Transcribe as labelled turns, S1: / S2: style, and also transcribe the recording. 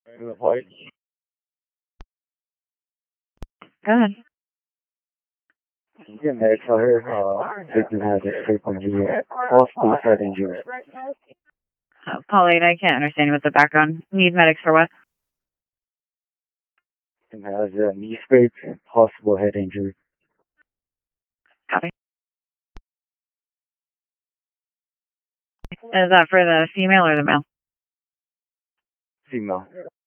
S1: What?
S2: Go ahead.
S1: Yeah, medics are here. Victim has escaped from the possible head injury.
S2: Pauline, I can't understand you with the background. Need medics for what?
S1: Victim has a knee scrape and possible head injury.
S2: Copy. Is that for the female or the male?
S1: Female.